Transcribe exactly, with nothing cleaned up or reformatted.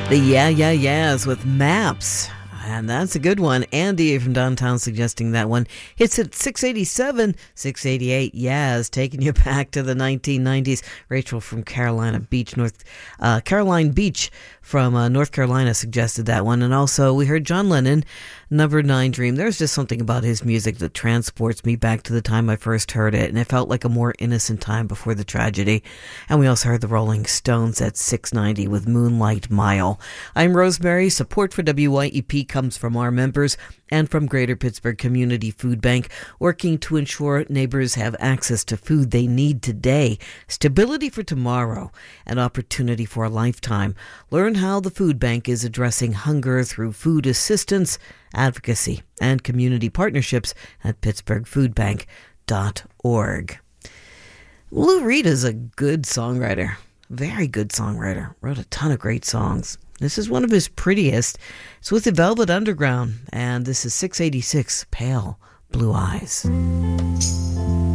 The Yeah Yeah Yeahs with Maps. And that's a good one. Andy from downtown suggesting that one. Hits at six eighty-seven, six eighty-eight. Yes, taking you back to the nineteen nineties. Rachel from Carolina Beach, North uh, Caroline Beach from uh, North Carolina suggested that one. And also we heard John Lennon, Number Nine Dream. There's just something about his music that transports me back to the time I first heard it, and it felt like a more innocent time before the tragedy. And we also heard the Rolling Stones at six ninety with Moonlight Mile. I'm Rosemary. Support for W Y E P comes from our members and from Greater Pittsburgh Community Food Bank, working to ensure neighbors have access to food they need today, stability for tomorrow, and opportunity for a lifetime. Learn how the food bank is addressing hunger through food assistance, advocacy, and community partnerships at pittsburgh food bank dot org. Lou Reed is a good songwriter, very good songwriter, wrote a ton of great songs. This is one of his prettiest. It's with the Velvet Underground, and this is six eighty-six, Pale Blue Eyes.